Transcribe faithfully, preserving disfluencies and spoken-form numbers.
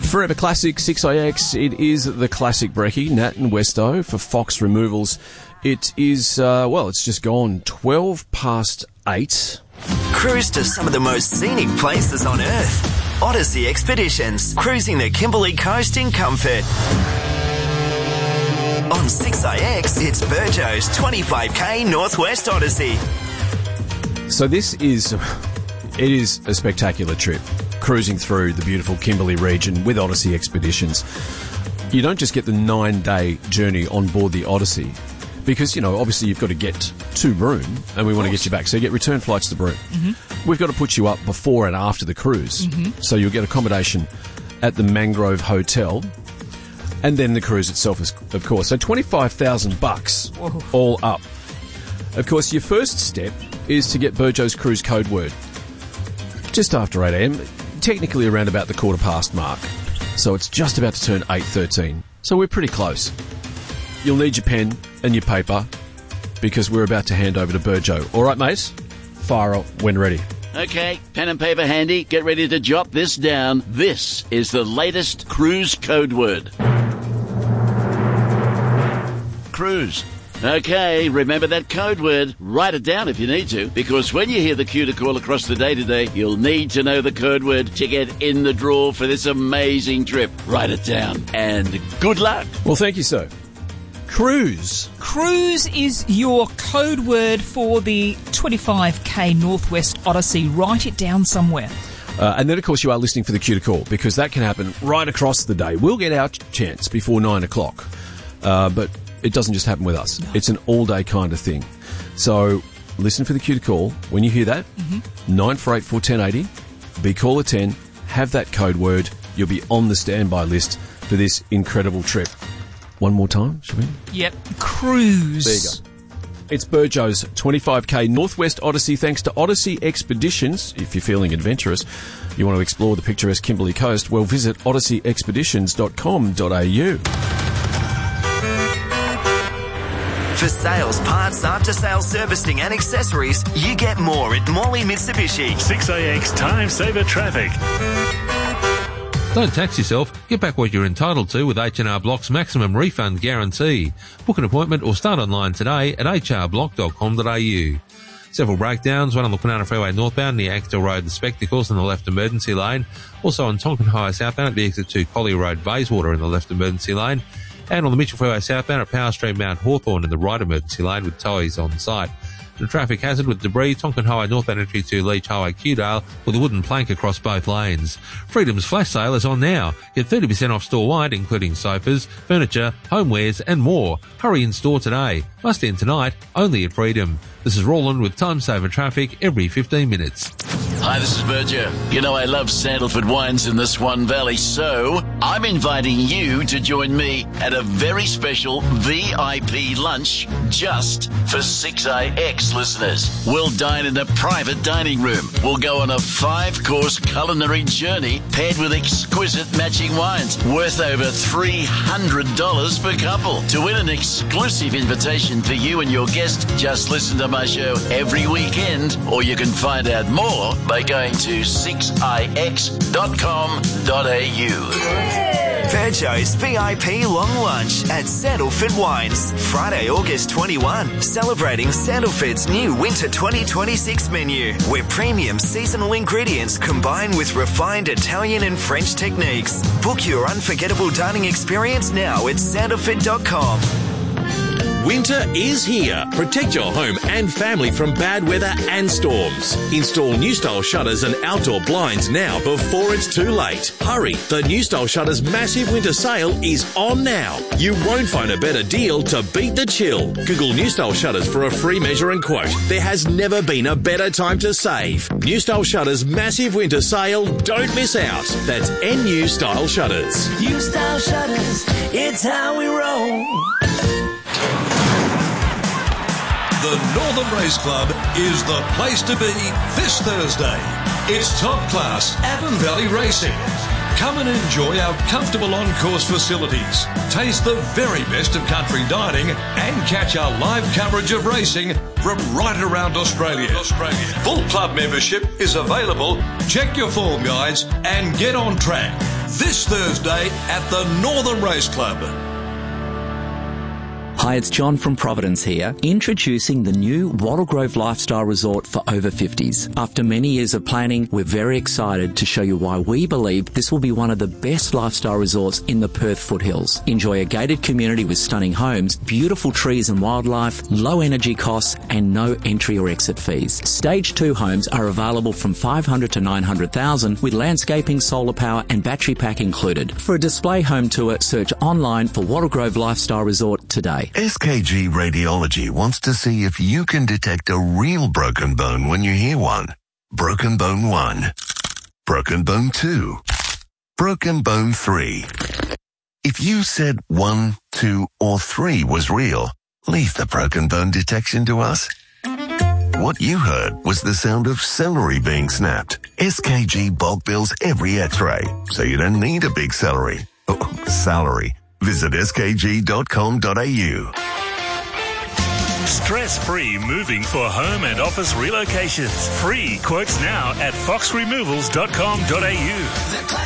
Forever Classic six A X. It is the classic brekkie, Nat and Westo for Fox Removals. It is, uh, well, it's just gone twelve past eight. Cruise to some of the most scenic places on Earth. Odyssey Expeditions, cruising the Kimberley Coast in comfort. On six A X, it's Burjo's twenty-five K Northwest Odyssey. So this is, it is a spectacular trip, cruising through the beautiful Kimberley region with Odyssey Expeditions. You don't just get the nine-day journey on board the Odyssey, because, you know, obviously you've got to get to Broome, and we want to get you back. So you get return flights to Broome. Mm-hmm. We've got to put you up before and after the cruise. Mm-hmm. So you'll get accommodation at the Mangrove Hotel, and then the cruise itself, is, of course. So twenty-five thousand bucks all up. Of course, your first step is to get Burjo's cruise code word. Just after eight a.m, technically around about the quarter past mark. So it's just about to turn eight thirteen. So we're pretty close. You'll need your pen and your paper, because we're about to hand over to Burjo. All right, mate? Fire when ready. Okay, pen and paper handy. Get ready to jot this down. This is the latest cruise code word. Cruise. Okay, remember that code word. Write it down if you need to, because when you hear the cue to call across the day today, you'll need to know the code word to get in the draw for this amazing trip. Write it down, and good luck. Well, thank you, sir. Cruise. Cruise is your code word for the twenty-five K Northwest Odyssey. Write it down somewhere. Uh, and then, of course, you are listening for the cue to call, because that can happen right across the day. We'll get our chance before nine o'clock, uh, but it doesn't just happen with us. No. It's an all-day kind of thing. So listen for the cue to call. When you hear that, mm-hmm. nine four eight four, one zero eight zero, be caller ten, have that code word. You'll be on the standby list for this incredible trip. One more time, shall we? Yep. Cruise. There you go. It's Burjo's twenty-five K Northwest Odyssey, thanks to Odyssey Expeditions. If you're feeling adventurous, you want to explore the picturesque Kimberley Coast, well, visit odyssey expeditions dot com dot a u. For sales, parts, after-sales servicing and accessories, you get more at Morley Mitsubishi. six A X Time Saver Traffic. Don't tax yourself. Get back what you're entitled to with H and R Block's maximum refund guarantee. Book an appointment or start online today at h r block dot com dot a u. Several breakdowns, one on the Kwinana Freeway northbound near Axtell Road and Spectacles in the left emergency lane. Also on Tonkin High southbound at the exit to Collier Road Bayswater in the left emergency lane. And on the Mitchell Freeway southbound at Power Street Mount Hawthorn in the right emergency lane with towies on site. A traffic hazard with debris, Tonkin Highway northbound entry to Leach Highway Qdale with a wooden plank across both lanes. Freedom's flash sale is on now. Get thirty percent off store-wide, including sofas, furniture, homewares and more. Hurry in store today. Must end tonight, only at Freedom. This is Roland with Time Saver Traffic every fifteen minutes. Hi, this is Burjo. You know I love Sandalford wines in the Swan Valley, so I'm inviting you to join me at a very special V I P lunch just for six A X listeners. We'll dine in a private dining room. We'll go on a five-course culinary journey paired with exquisite matching wines worth over three hundred dollars per couple. To win an exclusive invitation for you and your guest, just listen to my show every weekend, or you can find out more by going to six i x dot com dot a u. Burjo's V I P Long Lunch at Sandalford Wines, Friday, August twenty-first, celebrating Sandalford's new Winter twenty twenty-six menu, where premium seasonal ingredients combine with refined Italian and French techniques. Book your unforgettable dining experience now at sandalford dot com. Winter is here. Protect your home and family from bad weather and storms. Install New Style shutters and outdoor blinds now before it's too late. Hurry, the New Style Shutters massive winter sale is on now. You won't find a better deal to beat the chill. Google New Style Shutters for a free measure and quote. There has never been a better time to save. New Style Shutters massive winter sale. Don't miss out. That's N U Style Shutters. New Style Shutters, it's how we roll. The Northern Race Club is the place to be this Thursday. It's top class Avon Valley Racing. Come and enjoy our comfortable on-course facilities. Taste the very best of country dining and catch our live coverage of racing from right around Australia. Australia. Full club membership is available. Check your form guides and get on track. this Thursday at the Northern Race Club. Hi, it's John from Providence here, introducing the new Wattle Grove Lifestyle Resort for over fifties. After many years of planning, we're very excited to show you why we believe this will be one of the best lifestyle resorts in the Perth foothills. Enjoy a gated community with stunning homes, beautiful trees and wildlife, low energy costs, and no entry or exit fees. Stage two homes are available from five hundred to nine hundred thousand with landscaping, solar power and battery pack included. For a display home tour, search online for Wattle Grove Lifestyle Resort today. S K G Radiology wants to see if you can detect a real broken bone when you hear one. Broken bone one. Broken bone two. Broken bone three. If you said one, two, or three was real, leave the broken bone detection to us. What you heard was the sound of celery being snapped. S K G bulk bills every x-ray, so you don't need a big celery. Oh, salary. Visit s k g dot com dot a u. Stress-free moving for home and office relocations. Free quotes now at fox removals dot com dot a u.